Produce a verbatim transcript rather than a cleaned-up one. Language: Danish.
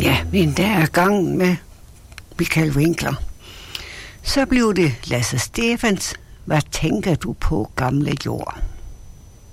Ja, men der er gang med Michael Winkler. Så blev det Lasse Stefans. Hvad tænker du på, gamle jord?